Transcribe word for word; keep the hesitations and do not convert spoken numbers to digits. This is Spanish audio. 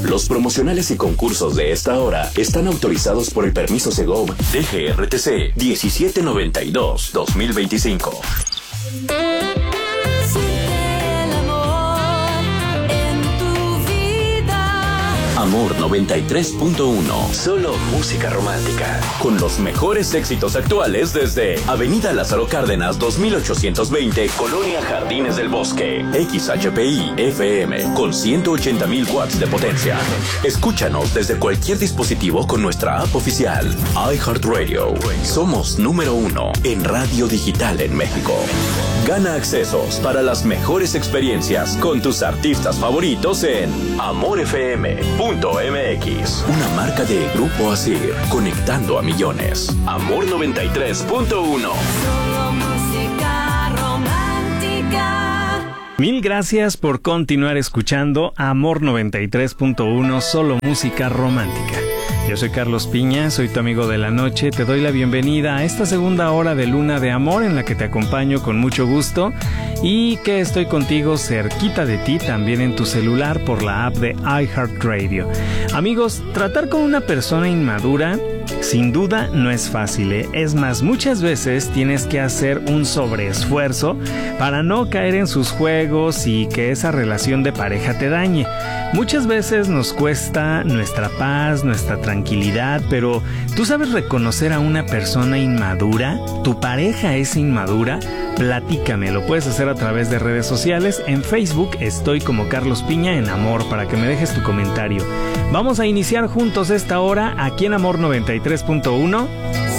Los promocionales y concursos de esta hora están autorizados por el permiso Segov D G R T C diecisiete noventa y dos guión dos mil veinticinco. Amor noventa y tres punto uno. Solo música romántica. Con los mejores éxitos actuales desde Avenida Lázaro Cárdenas dos mil ochocientos veinte, Colonia Jardines del Bosque. X H P I F M con ciento ochenta mil watts de potencia. Escúchanos desde cualquier dispositivo con nuestra app oficial. iHeartRadio. Somos número uno en radio digital en México. Gana accesos para las mejores experiencias con tus artistas favoritos en amor f m punto m x. Una marca de Grupo Asir, conectando a millones. Amor noventa y tres punto uno. Solo música romántica. Mil gracias por continuar escuchando Amor noventa y tres punto uno, solo música romántica. Yo soy Carlos Piña, soy tu amigo de la noche. Te doy la bienvenida a esta segunda hora de Luna de Amor en la que te acompaño con mucho gusto y que estoy contigo cerquita de ti también en tu celular por la app de iHeartRadio. Amigos, tratar con una persona inmadura sin duda no es fácil, ¿eh? Es más, muchas veces tienes que hacer un sobreesfuerzo para no caer en sus juegos y que esa relación de pareja te dañe. Muchas veces nos cuesta nuestra paz, nuestra tranquilidad, pero ¿tú sabes reconocer a una persona inmadura? ¿Tu pareja es inmadura? Platícame, lo puedes hacer a través de redes sociales. En Facebook estoy como Carlos Piña en Amor para que me dejes tu comentario. Vamos a iniciar juntos esta hora aquí en Amor noventa y tres punto uno.